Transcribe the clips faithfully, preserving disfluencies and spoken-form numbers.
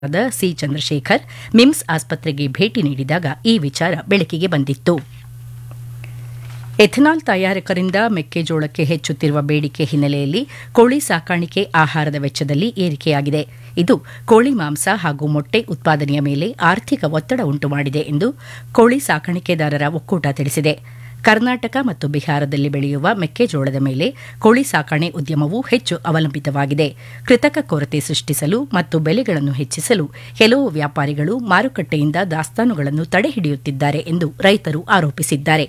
C Chandrashekhar MIMS ಆಸ್ಪತ್ರೆಗೆ ಭೇಟಿ ನೀಡಿದಾಗ ಈ ವಿಚಾರ ಬೆಳಕಿಗೆ ಬಂದಿತ್ತು. ಎಥೆನಾಲ್ ತಯಾರಕರಿಂದ ಮೆಕ್ಕೆಜೋಳಕ್ಕೆ ಹೆಚ್ಚುತ್ತಿರುವ ಬೇಡಿಕೆ ಹಿನ್ನೆಲೆಯಲ್ಲಿ ಕೋಳಿ ಸಾಕಾಣಿಕೆ ಆಹಾರದ ವೆಚ್ಚದಲ್ಲಿ ಏರಿಕೆಯಾಗಿದೆ. ಇದು ಕೋಳಿ ಮಾಂಸ ಹಾಗೂ ಮೊಟ್ಟೆ ಉತ್ಪಾದನೆಯ ಮೇಲೆ ಆರ್ಥಿಕ ಒತ್ತಡ ಉಂಟುಮಾಡಿದೆ ಎಂದು ಕೋಳಿ ಸಾಕಾಣಿಕೆದಾರರ ಒಕ್ಕೂಟ ತಿಳಿಸಿದೆ. ಕರ್ನಾಟಕ ಮತ್ತು ಬಿಹಾರದಲ್ಲಿ ಬೆಳೆಯುವ ಮೆಕ್ಕೆಜೋಳದ ಮೇಲೆ ಕೋಳಿ ಸಾಕಣೆ ಉದ್ಯಮವು ಹೆಚ್ಚು ಅವಲಂಬಿತವಾಗಿದೆ. ಕೃತಕ ಕೊರತೆ ಸೃಷ್ಟಿಸಲು ಮತ್ತು ಬೆಲೆಗಳನ್ನು ಹೆಚ್ಚಿಸಲು ಕೆಲವು ವ್ಯಾಪಾರಿಗಳು ಮಾರುಕಟ್ಟೆಯಿಂದ ದಾಸ್ತಾನುಗಳನ್ನು ತಡೆಹಿಡಿಯುತ್ತಿದ್ದಾರೆ ಎಂದು ರೈತರು ಆರೋಪಿಸಿದ್ದಾರೆ.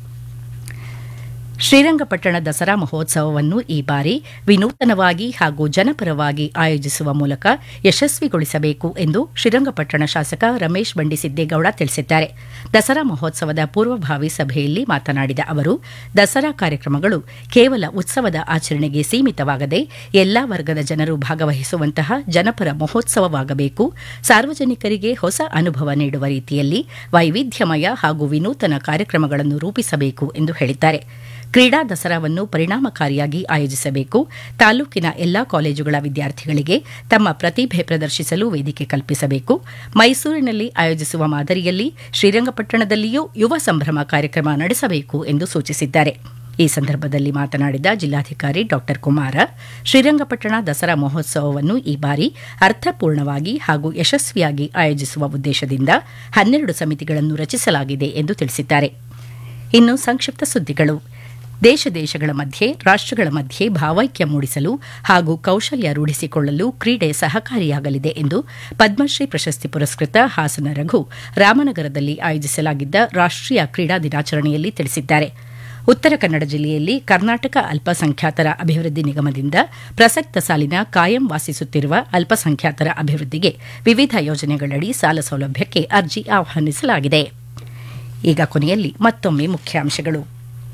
ಶ್ರೀರಂಗಪಟ್ಟಣ ದಸರಾ ಮಹೋತ್ಸವವನ್ನು ಈ ಬಾರಿ ವಿನೂತನವಾಗಿ ಹಾಗೂ ಜನಪರವಾಗಿ ಆಯೋಜಿಸುವ ಮೂಲಕ ಯಶಸ್ವಿಗೊಳಿಸಬೇಕು ಎಂದು ಶ್ರೀರಂಗಪಟ್ಟಣ ಶಾಸಕ ರಮೇಶ್ ಬಂಡಿಸಿದ್ದೇಗೌಡ ತಿಳಿಸಿದ್ದಾರೆ. ದಸರಾ ಮಹೋತ್ಸವದ ಪೂರ್ವಭಾವಿ ಸಭೆಯಲ್ಲಿ ಮಾತನಾಡಿದ ಅವರು, ದಸರಾ ಕಾರ್ಯಕ್ರಮಗಳು ಕೇವಲ ಉತ್ಸವದ ಆಚರಣೆಗೆ ಸೀಮಿತವಾಗದೆ ಎಲ್ಲಾ ವರ್ಗದ ಜನರು ಭಾಗವಹಿಸುವಂತಹ ಜನಪರ ಮಹೋತ್ಸವವಾಗಬೇಕು. ಸಾರ್ವಜನಿಕರಿಗೆ ಹೊಸ ಅನುಭವ ನೀಡುವ ರೀತಿಯಲ್ಲಿ ವೈವಿಧ್ಯಮಯ ಹಾಗೂ ವಿನೂತನ ಕಾರ್ಯಕ್ರಮಗಳನ್ನು ರೂಪಿಸಬೇಕು ಎಂದು ಹೇಳಿದ್ದಾರೆ. ಕ್ರೀಡಾ ದಸರಾವನ್ನು ಪರಿಣಾಮಕಾರಿಯಾಗಿ ಆಯೋಜಿಸಬೇಕು. ತಾಲೂಕಿನ ಎಲ್ಲಾ ಕಾಲೇಜುಗಳ ವಿದ್ಯಾರ್ಥಿಗಳಿಗೆ ತಮ್ಮ ಪ್ರತಿಭೆ ಪ್ರದರ್ಶಿಸಲು ವೇದಿಕೆ ಕಲ್ಪಿಸಬೇಕು. ಮೈಸೂರಿನಲ್ಲಿ ಆಯೋಜಿಸುವ ಮಾದರಿಯಲ್ಲಿ ಶ್ರೀರಂಗಪಟ್ಟಣದಲ್ಲಿಯೂ ಯುವ ಸಂಭ್ರಮ ಕಾರ್ಯಕ್ರಮ ನಡೆಸಬೇಕು ಎಂದು ಸೂಚಿಸಿದ್ದಾರೆ. ಈ ಸಂದರ್ಭದಲ್ಲಿ ಮಾತನಾಡಿದ ಜಿಲ್ಲಾಧಿಕಾರಿ ಡಾ ಕುಮಾರ, ಶ್ರೀರಂಗಪಟ್ಟಣ ದಸರಾ ಮಹೋತ್ಸವವನ್ನು ಈ ಬಾರಿ ಅರ್ಥಪೂರ್ಣವಾಗಿ ಹಾಗೂ ಯಶಸ್ವಿಯಾಗಿ ಆಯೋಜಿಸುವ ಉದ್ದೇಶದಿಂದ ಹನ್ನೆರಡು ಸಮಿತಿಗಳನ್ನು ರಚಿಸಲಾಗಿದೆ ಎಂದು ತಿಳಿಸಿದ್ದಾರೆ. ಇನ್ನು ಸಂಕ್ಷಿಪ್ತ ಸುದ್ದಿಗಳು. ದೇಶ ದೇಶಗಳ ಮಧ್ಯೆ, ರಾಷ್ಟಗಳ ಮಧ್ಯೆ ಭಾವೈಕ್ಯ ಮೂಡಿಸಲು ಹಾಗೂ ಕೌಶಲ್ಯ ರೂಢಿಸಿಕೊಳ್ಳಲು ಕ್ರೀಡೆ ಸಹಕಾರಿಯಾಗಲಿದೆ ಎಂದು ಪದ್ಮಶ್ರೀ ಪ್ರಶಸ್ತಿ ಪುರಸ್ಕೃತ ಹಾಸನ ರಘು ರಾಮನಗರದಲ್ಲಿ ಆಯೋಜಿಸಲಾಗಿದ್ದ ರಾಷ್ಟೀಯ ಕ್ರೀಡಾ ದಿನಾಚರಣೆಯಲ್ಲಿ ತಿಳಿಸಿದ್ದಾರೆ. ಉತ್ತರ ಕನ್ನಡ ಜಿಲ್ಲೆಯಲ್ಲಿ ಕರ್ನಾಟಕ ಅಲ್ಪಸಂಖ್ಯಾತರ ಅಭಿವೃದ್ಧಿ ನಿಗಮದಿಂದ ಪ್ರಸಕ್ತ ಸಾಲಿನ ಕಾಯಂ ವಾಸಿಸುತ್ತಿರುವ ಅಲ್ಪಸಂಖ್ಯಾತರ ಅಭಿವೃದ್ಧಿಗೆ ವಿವಿಧ ಯೋಜನೆಗಳಡಿ ಸಾಲ ಸೌಲಭ್ಯಕ್ಕೆ ಅರ್ಜಿ ಆಹ್ವಾನಿಸಲಾಗಿದೆ. ಈಗ ಕೊನೆಯಲ್ಲಿ ಮತ್ತೊಮ್ಮೆ ಮುಖ್ಯಾಂಶಗಳು.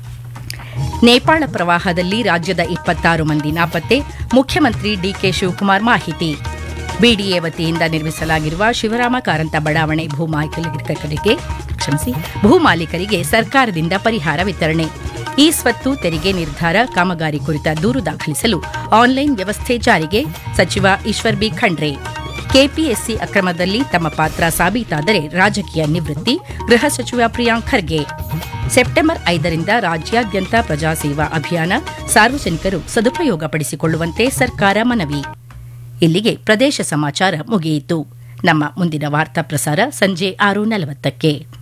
ನೇಪಾಳ ಪ್ರವಾಹದಲ್ಲಿ ರಾಜ್ಯದ ಇಪ್ಪತ್ತಾರು ಮಂದಿ ನಾಪತ್ತೆ, ಮುಖ್ಯಮಂತ್ರಿ ಡಿಕೆ ಶಿವಕುಮಾರ್ ಮಾಹಿತಿ. ಬಿಡಿಎ ವತಿಯಿಂದ ನಿರ್ಮಿಸಲಾಗಿರುವ ಶಿವರಾಮ ಕಾರಂತ ಬಡಾವಣೆ ಭೂಮಾಲೀಕರಿಗೆ ಕ್ಷಮಿಸಿ ಭೂಮಾಲೀಕರಿಗೆ ಸರ್ಕಾರದಿಂದ ಪರಿಹಾರ ವಿತರಣೆ. ಇ ಸ್ವತ್ತು ತೆರಿಗೆ ನಿರ್ಧಾರ ಕಾಮಗಾರಿ ಕುರಿತ ದೂರು ದಾಖಲಿಸಲು ಆನ್ಲೈನ್ ವ್ಯವಸ್ಥೆ ಜಾರಿಗೆ ಸಚಿವ ಈಶ್ವರ್ ಬಿ ಖಂಡ್ರೆ. ಕೆಪಿಎಸ್ಸಿ ಅಕ್ರಮದಲ್ಲಿ ತಮ್ಮ ಪಾತ್ರ ಸಾಬೀತಾದರೆ ರಾಜಕೀಯ ನಿವೃತ್ತಿ, ಗೃಹ ಸಚಿವ ಪ್ರಿಯಾಂಕ್ ಖರ್ಗೆ. ಸೆಪ್ಟೆಂಬರ್ ಐದರಿಂದ ರಾಜ್ಯಾದ್ಯಂತ ಪ್ರಜಾಸೇವಾ ಅಭಿಯಾನ, ಸಾರ್ವಜನಿಕರು ಸದುಪಯೋಗಪಡಿಸಿಕೊಳ್ಳುವಂತೆ ಸರ್ಕಾರ ಮನವಿ. ಇಲ್ಲಿಗೆ ಪ್ರದೇಶ ಸಮಾಚಾರ ಮುಗಿಯಿತು. ನಮ್ಮ ಮುಂದಿನ ವಾರ್ತಾ ಪ್ರಸಾರ ಸಂಜೆ ಆರು ನಲವತ್ತಕ್ಕೆ.